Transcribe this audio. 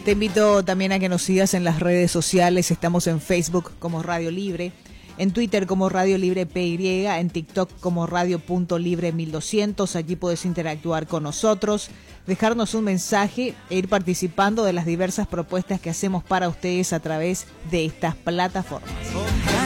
Te invito también a que nos sigas en las redes sociales. Estamos en Facebook como Radio Libre, en Twitter como Radio Libre PY, en TikTok como Radio.Libre 1200. Allí puedes interactuar con nosotros, dejarnos un mensaje e ir participando de las diversas propuestas que hacemos para ustedes a través de estas plataformas.